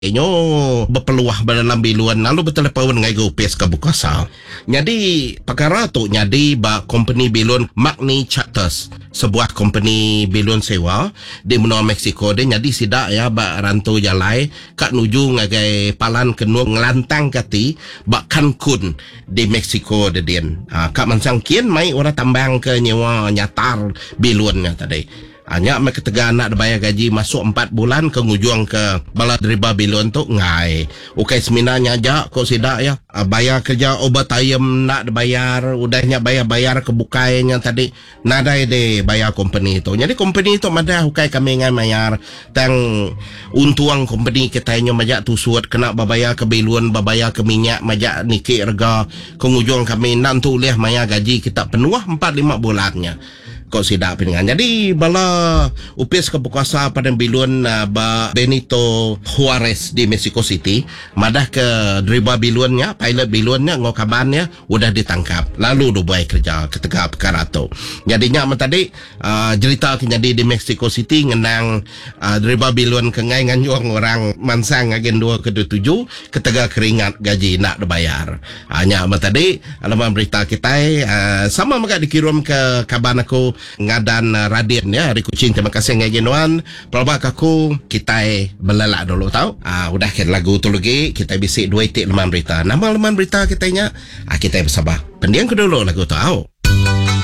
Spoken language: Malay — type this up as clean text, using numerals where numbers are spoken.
inyo berpeluah dalam biluan lalu betul pawan ngai go pes ka bukasa. Jadi perkara tu nyadi ba company bilun Magni Charters, sebuah company bilun sewa di benua Mexico dia nyadi sidak ya ba rantau jalai kat nuju ngagai palan kenua ngelantang kati ba Cancun di Mexico dedian. Kak mansang kian mai orang tambang ke nyewa nyatar bilunnya tadi. Hanya mereka tegak anak bayar gaji masuk 4 bulan ke ngujung ke bala deriba bilon tu ngai. Ukai seminanya aja kok sidak ya. Bayar kerja obat ayam nak bayar, udahnya bayar ke bukainya tadi. Nadai de bayar company itu. Jadi company itu madah ukai kami ngai bayar tang untuang company kita nyo majak tu suat kena bayar ke bilon, bayar ke minyak majak niki harga ke ngujung kami nantu leh maya gaji kita penuh 4-5 bulannya. Kok sidak pingan. Jadi bala upis ke Bukasa pada bilun ba Benito Juarez di Mexico City, madah ke deriba bilunnya, pilot bilunnya ngokabannya udah ditangkap. Lalu do buai kerja ketika perkara tu. Jadinya tadi cerita jadi di Mexico City ngenang deriba bilun kengai nganjuang orang mansang agen 2 ke 7 ketika keringat gaji nak dibayar. Hanya tadi alaman berita kita sama maka dikirim ke kaban aku ngadan Radian ya hari kucing. Terima kasih ngai genuan pelabak aku kita belalak dulu tahu. Udah kita lagu tu lagi kita bisik 2 titik leman berita nama leman berita kita nya kita bersabar pendiang ke dulu lagu tahu.